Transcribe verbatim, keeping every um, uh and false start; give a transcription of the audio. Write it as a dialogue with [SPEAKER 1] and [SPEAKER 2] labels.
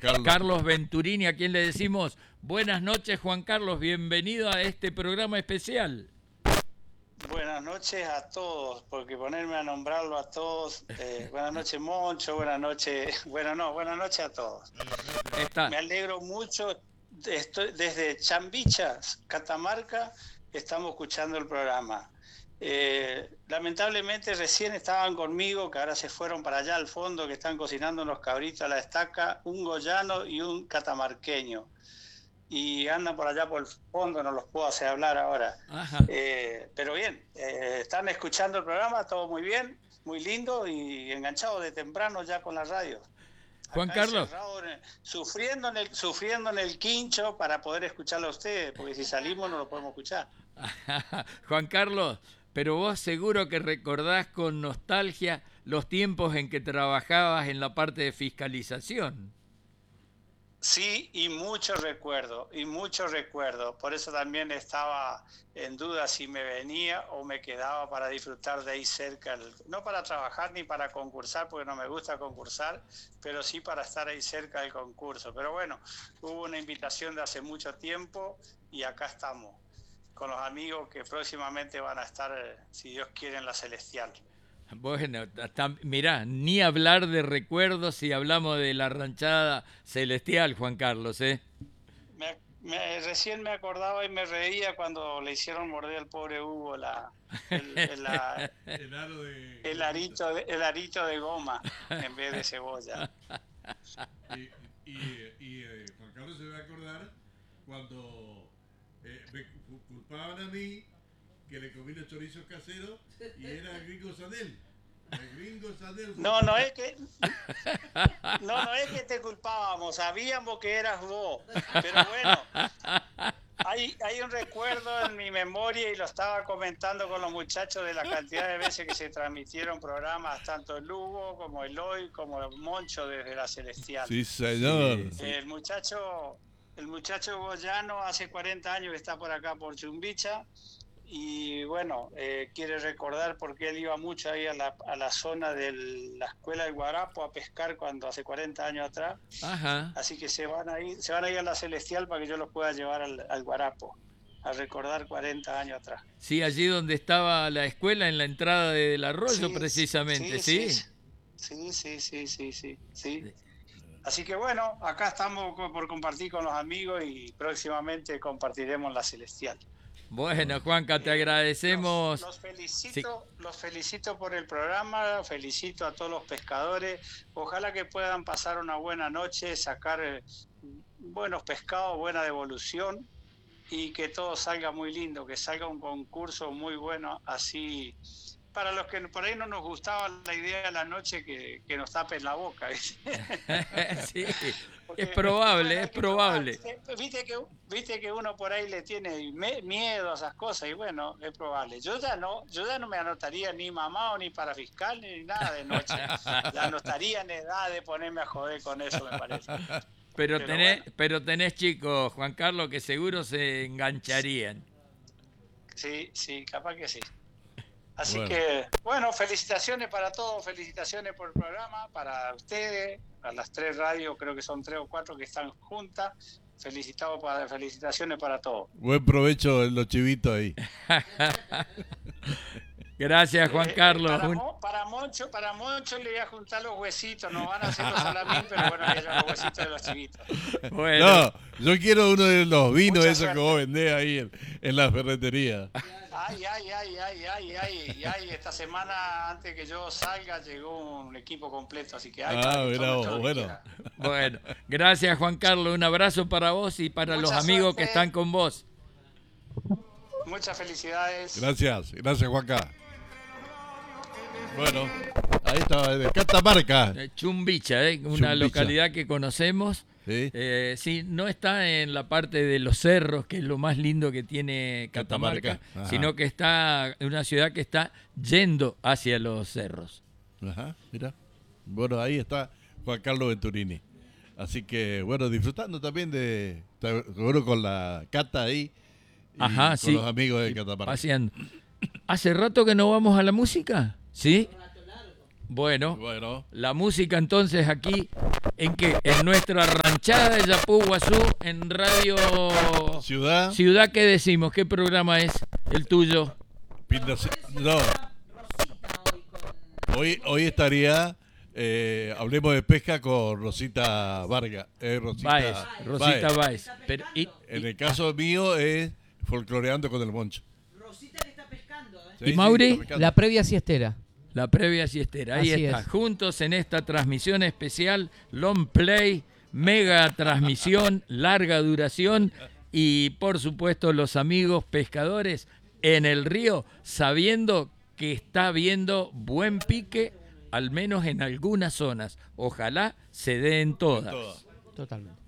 [SPEAKER 1] Carlos.
[SPEAKER 2] Carlos Venturini, a quien le decimos buenas noches, Juan Carlos, bienvenido a este programa especial.
[SPEAKER 3] Buenas noches a todos, porque ponerme a nombrarlo a todos, eh, buenas noches Moncho, buenas noches, bueno no, buenas noches a todos.
[SPEAKER 2] Está.
[SPEAKER 3] Me alegro mucho, estoy desde Chambicha, Catamarca, estamos escuchando el programa. Eh, lamentablemente recién estaban conmigo, que ahora se fueron para allá al fondo, que están cocinando unos cabritos a la estaca, un goyano y un catamarqueño. Y andan por allá por el fondo, no los puedo hacer hablar ahora. Eh, pero bien, eh, están escuchando el programa, todo muy bien, muy lindo y enganchado de temprano ya con la radio.
[SPEAKER 2] Juan
[SPEAKER 3] Acá
[SPEAKER 2] Carlos.
[SPEAKER 3] En el, sufriendo, en el, sufriendo en el quincho para poder escucharlo a ustedes, porque si salimos no lo podemos escuchar.
[SPEAKER 2] Juan Carlos, pero vos seguro que recordás con nostalgia los tiempos en que trabajabas en la parte de fiscalización.
[SPEAKER 3] Sí, y mucho recuerdo, y mucho recuerdo. Por eso también estaba en duda si me venía o me quedaba para disfrutar de ahí cerca. No para trabajar ni para concursar, porque no me gusta concursar, pero sí para estar ahí cerca del concurso. Pero bueno, hubo una invitación de hace mucho tiempo y acá estamos, con los amigos que próximamente van a estar, si Dios quiere, en la Celestial.
[SPEAKER 2] Bueno, hasta, mirá, ni hablar de recuerdos si hablamos de la ranchada celestial, Juan Carlos, ¿eh?
[SPEAKER 3] Me, me, recién me acordaba y me reía cuando le hicieron morder al pobre Hugo la, el, el, la,
[SPEAKER 1] el, aro de,
[SPEAKER 3] el, arito de, el arito de goma en vez de cebolla.
[SPEAKER 1] Y, y, y eh, Juan Carlos se va a acordar cuando eh, me culpaban a mí que le comí los chorizos caseros y era el gringo Sanel. El gringo Sanel.
[SPEAKER 3] No, no es que no, no es que te culpábamos, sabíamos que eras vos, pero bueno, hay, hay un recuerdo en mi memoria y lo estaba comentando con los muchachos de la cantidad de veces que se transmitieron programas, tanto el Lugo como el Hoy, como el Moncho desde la Celestial.
[SPEAKER 1] Sí, señor.
[SPEAKER 3] Sí. El muchacho, el muchacho Goyano hace cuarenta años que está por acá por Chumbicha. Y bueno, eh, quiere recordar porque él iba mucho ahí a la, a la zona de la escuela del Guarapo a pescar cuando hace cuarenta años atrás.
[SPEAKER 2] Ajá.
[SPEAKER 3] Así que se van a ir, se van a ir a la Celestial para que yo los pueda llevar al, al Guarapo, a recordar cuarenta años atrás.
[SPEAKER 2] Sí, allí donde estaba la escuela, en la entrada del arroyo, sí, precisamente, ¿sí?
[SPEAKER 3] Sí, sí, sí, sí, sí, sí, sí. Así que bueno, acá estamos por compartir con los amigos y próximamente compartiremos la Celestial.
[SPEAKER 2] Bueno, Juanca, te agradecemos.
[SPEAKER 3] Los, los felicito, sí. los felicito por el programa, felicito a todos los pescadores. Ojalá que puedan pasar una buena noche, sacar eh, buenos pescados, buena devolución y que todo salga muy lindo, que salga un concurso muy bueno, así para los que por ahí no nos gustaba la idea de la noche que, que nos tapen la boca.
[SPEAKER 2] Sí, porque, es probable, es probable.
[SPEAKER 3] Tomar, viste, que, viste que uno por ahí le tiene miedo a esas cosas y bueno, es probable. Yo ya no, yo ya no me anotaría ni mamá ni para fiscal ni nada de noche. Ya no estaría en edad de ponerme a joder con eso, me parece.
[SPEAKER 2] Pero, pero tenés, bueno. pero tenés chicos, Juan Carlos, que seguro se engancharían.
[SPEAKER 3] Sí, sí, capaz que sí. Así bueno. que, bueno, felicitaciones para todos, felicitaciones por el programa, para ustedes, a las tres radios, creo que son tres o cuatro que están juntas. Felicitados para, felicitaciones para todos.
[SPEAKER 1] Buen provecho en los chivitos ahí.
[SPEAKER 2] Gracias, Juan
[SPEAKER 3] eh,
[SPEAKER 2] Carlos.
[SPEAKER 3] Para, Mo, para, Moncho, para Moncho le voy a juntar los huesitos, no van a hacer los salamín, pero bueno, que los huesitos de los chivitos.
[SPEAKER 1] Bueno. No, yo quiero uno de los vinos esos que vos vendés ahí en, en la ferretería.
[SPEAKER 3] Ay, ay, ay, ay, ay, ay, ay, esta semana antes que yo salga llegó un equipo completo, así que... Ay,
[SPEAKER 1] ah, mira vos, bueno.
[SPEAKER 2] Bueno, gracias Juan Carlos, un abrazo para vos y para Mucha los amigos suerte. Que están con vos.
[SPEAKER 3] Muchas felicidades.
[SPEAKER 1] Gracias, gracias Juanca. Bueno, ahí está, de Catamarca.
[SPEAKER 2] Chumbicha, ¿eh? Una Chumbicha. Localidad que conocemos.
[SPEAKER 1] Sí.
[SPEAKER 2] Eh, sí, no está en la parte de los cerros, que es lo más lindo que tiene Catamarca, Catamarca. Sino que está en una ciudad que está yendo hacia los cerros.
[SPEAKER 1] Ajá, mira. Bueno, ahí está Juan Carlos Venturini. Así que, bueno, disfrutando también de, seguro con la Cata ahí. Y
[SPEAKER 2] Ajá,
[SPEAKER 1] con
[SPEAKER 2] sí.
[SPEAKER 1] los amigos de Catamarca.
[SPEAKER 2] Paseando. ¿Hace rato que no vamos a la música? ¿Sí? Bueno,
[SPEAKER 4] Bueno,
[SPEAKER 2] la música entonces aquí, ¿en qué? En nuestra ranchada de Yapú, Guazú, en Radio
[SPEAKER 4] Ciudad.
[SPEAKER 2] Ciudad, ¿qué decimos? ¿Qué programa es el tuyo?
[SPEAKER 4] Pinta- No, hoy, hoy estaría, eh, hablemos de pesca con Rosita Vargas. Eh, Rosita
[SPEAKER 2] Baez, Rosita
[SPEAKER 4] Baez.
[SPEAKER 2] Baez. Pero, y-
[SPEAKER 4] En el caso mío es folcloreando con el Moncho.
[SPEAKER 5] Rosita que está pescando, ¿eh?
[SPEAKER 4] Sí,
[SPEAKER 2] ¿Y
[SPEAKER 4] sí,
[SPEAKER 2] Mauri?
[SPEAKER 4] está pescando.
[SPEAKER 5] La previa siestera.
[SPEAKER 2] La previa siestera, ahí
[SPEAKER 5] Así
[SPEAKER 2] está,
[SPEAKER 5] es.
[SPEAKER 2] juntos en esta transmisión especial, long play, mega transmisión, larga duración y por supuesto los amigos pescadores en el río sabiendo que está habiendo buen pique, al menos en algunas zonas. Ojalá se dé en todas.
[SPEAKER 4] Todas.
[SPEAKER 5] Totalmente.